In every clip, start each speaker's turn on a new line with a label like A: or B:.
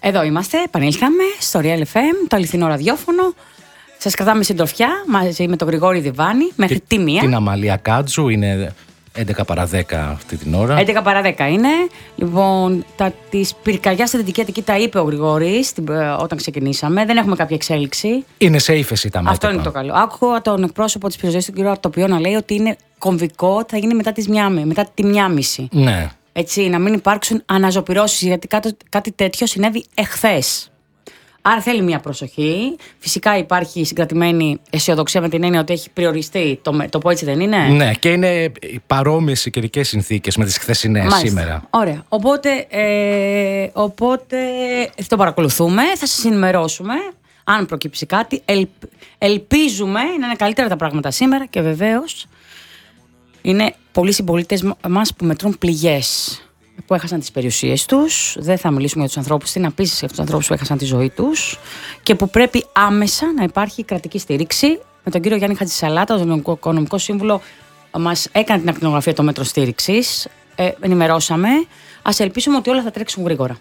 A: Εδώ είμαστε, επανήλθαμε στο Real FM, το αληθινό ραδιόφωνο. Σας κρατάμε συντροφιά μαζί με τον Γρηγόρη Διβάνη μέχρι τη 1.
B: Την Αμαλία Κάτζου, είναι 11 παρά 10 αυτή την ώρα.
A: 11 παρά 10 είναι. Λοιπόν, της πυρκαγιάς στην Δυτική Αττική τα είπε ο Γρηγόρης όταν ξεκινήσαμε. Δεν έχουμε κάποια εξέλιξη.
B: Είναι σε ύφεση τα μέτωπα.
A: Αυτό είναι το καλό. Άκουγα τον εκπρόσωπο της πυροσβέστης, τον κύριο Αρτοπιό, να λέει ότι είναι κομβικό, θα γίνει μετά τη 1:30.
B: Ναι.
A: Έτσι, να μην υπάρξουν αναζωπυρώσεις, γιατί κάτι τέτοιο συνέβη εχθές. Άρα θέλει μια προσοχή. Φυσικά υπάρχει συγκρατημένη αισιοδοξία με την έννοια ότι έχει περιοριστεί. Το πω έτσι, δεν είναι?
B: Ναι, και είναι παρόμοιες οι καιρικές συνθήκες με τις χθεσινές σήμερα.
A: Ωραία. Οπότε το παρακολουθούμε, θα σας ενημερώσουμε αν προκύψει κάτι. Ελπίζουμε να είναι καλύτερα τα πράγματα σήμερα και βεβαίως είναι πολλοί συμπολίτες μας που μετρούν πληγές, που έχασαν τις περιουσίες τους. Δεν θα μιλήσουμε για τους ανθρώπους, τι να πεις για τους ανθρώπους που έχασαν τη ζωή τους και που πρέπει άμεσα να υπάρχει κρατική στήριξη. Με τον κύριο Γιάννη Χατζησαλάτα, τον οικονομικό σύμβουλο, μας έκανε την ακτινογραφία το μέτρο στήριξης. Ενημερώσαμε. Ας ελπίσουμε ότι όλα θα τρέξουν γρήγορα.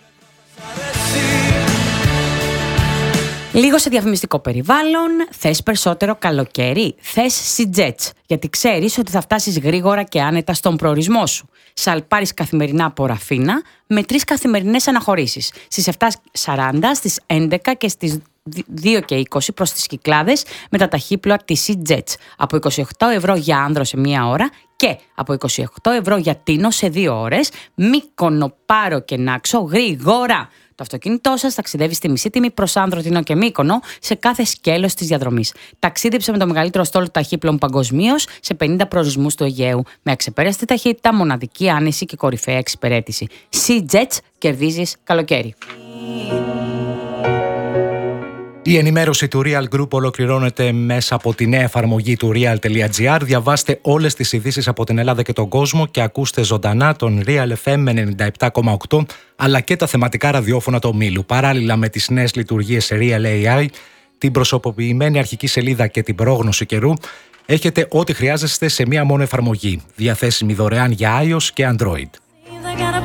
A: Λίγο σε διαφημιστικό περιβάλλον, θες περισσότερο καλοκαίρι, θες Seajets, γιατί ξέρεις ότι θα φτάσεις γρήγορα και άνετα στον προορισμό σου. Σαλπάρεις καθημερινά από Ραφίνα με 3 καθημερινές αναχωρήσεις, στις 7:40, στις 11 και στις 2:20 προς τις Κυκλάδες με τα ταχύπλοα της Seajets. Από 28 ευρώ για Άνδρο σε 1 ώρα και από 28 ευρώ για Τίνο σε 2 ώρες. Μύκονο, Πάρο και Νάξο γρήγορα. Το αυτοκίνητό σας ταξιδεύει στη μισή τιμή προς Άνδρο, Τίνο και Μύκονο σε κάθε σκέλος της διαδρομής. Ταξίδεψε με το μεγαλύτερο στόλο ταχύπλων παγκοσμίως σε 50 προορισμούς του Αιγαίου. Με αξεπέραστη ταχύτητα, μοναδική άνεση και κορυφαία εξυπηρέτηση. Seajets, κερδίζεις καλοκαίρι.
B: Η ενημέρωση του Real Group ολοκληρώνεται μέσα από τη νέα εφαρμογή του real.gr. Διαβάστε όλες τις ειδήσεις από την Ελλάδα και τον κόσμο και ακούστε ζωντανά τον Real FM με 97,8 αλλά και τα θεματικά ραδιόφωνα του ομίλου. Παράλληλα με τις νέες λειτουργίες Real AI, την προσωποποιημένη αρχική σελίδα και την πρόγνωση καιρού, έχετε ό,τι χρειάζεστε σε μία μόνο εφαρμογή, διαθέσιμη δωρεάν για iOS και Android.